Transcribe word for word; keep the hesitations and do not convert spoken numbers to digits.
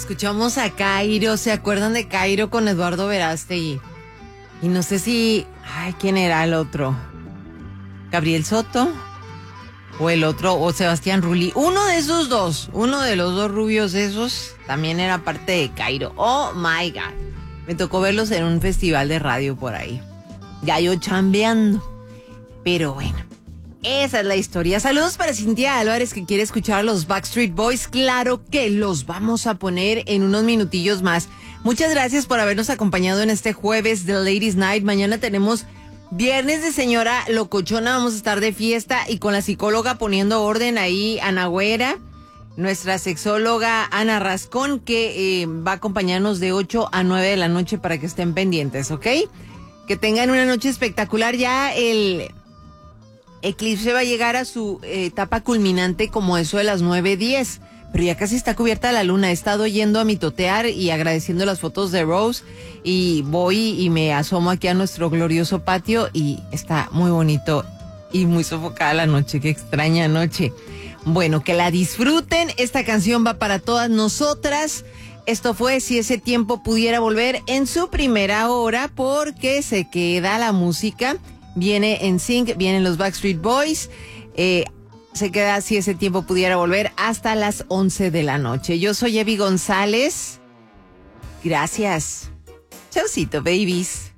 escuchamos a Cairo. ¿Se acuerdan de Cairo con Eduardo Verástegui? Y no sé si... Ay, ¿quién era el otro? ¿Gabriel Soto? O el otro, o Sebastián Rulli. Uno de esos dos, uno de los dos rubios esos, también era parte de Cairo. Oh my God. Me tocó verlos en un festival de radio por ahí. Ya yo chambeando. Pero bueno, esa es la historia. Saludos para Cintia Álvarez, que quiere escuchar a los Backstreet Boys. Claro que los vamos a poner en unos minutillos más. Muchas gracias por habernos acompañado en este jueves de Ladies Night. Mañana tenemos viernes de señora locochona. Vamos a estar de fiesta y con la psicóloga poniendo orden ahí, Ana Güera, nuestra sexóloga Ana Rascón, que eh, va a acompañarnos de ocho a nueve de la noche para que estén pendientes, ¿ok? Que tengan una noche espectacular. Ya el eclipse va a llegar a su eh, etapa culminante como eso de las nueve diez. Pero ya casi está cubierta la luna. He estado yendo a mitotear y agradeciendo las fotos de Rose. Y voy y me asomo aquí a nuestro glorioso patio y está muy bonito y muy sofocada la noche. Qué extraña noche. Bueno, que la disfruten. Esta canción va para todas nosotras. Esto fue Si ese tiempo pudiera volver en su primera hora, porque se queda la música. Viene en sync, vienen los Backstreet Boys. Eh... Se queda Si ese tiempo pudiera volver hasta las once de la noche. Yo soy Evi González. Gracias. Chaucito, babies.